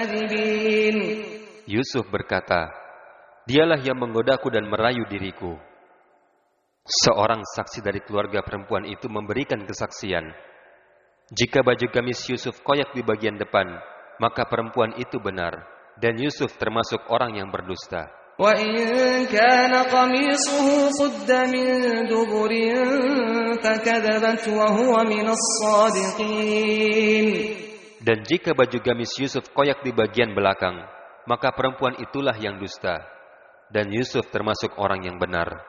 الكاذبين. Yusuf berkata, dialah yang menggodaku dan merayu diriku. Seorang saksi dari keluarga perempuan itu memberikan kesaksian. Jika baju gamis Yusuf koyak di bagian depan, maka perempuan itu benar, dan Yusuf termasuk orang yang berdusta. وَإِنْ كَانَ قَمِيصُهُ قُدَّ مِنْ دُبُرٍ فَكَذَبَتْ وَهُوَ مِنَ الصَّادِقِينَ. Dan jika baju gamis Yusuf koyak di bagian belakang, maka perempuan itulah yang dusta, dan Yusuf termasuk orang yang benar.